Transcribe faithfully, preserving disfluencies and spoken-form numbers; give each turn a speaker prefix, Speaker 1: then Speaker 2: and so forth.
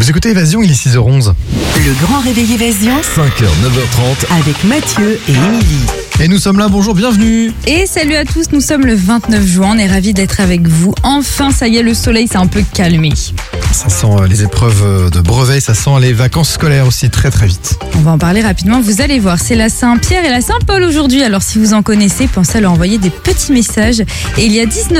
Speaker 1: Vous écoutez Évasion, il est six heures onze.
Speaker 2: Le grand réveil Évasion
Speaker 3: cinq heures, neuf heures trente.
Speaker 2: avec Mathieu et Émilie.
Speaker 1: Et nous sommes là, bonjour, bienvenue.
Speaker 4: Et salut à tous, nous sommes le vingt-neuf juin, on est ravis d'être avec vous. Enfin, ça y est, le soleil s'est un peu calmé.
Speaker 1: Ça sent euh, les épreuves euh, de brevet, ça sent les vacances scolaires aussi très très vite.
Speaker 4: On va en parler rapidement, vous allez voir, c'est la Saint-Pierre et la Saint-Paul aujourd'hui. Alors si vous en connaissez, pensez à leur envoyer des petits messages. Et il y a dix-neuf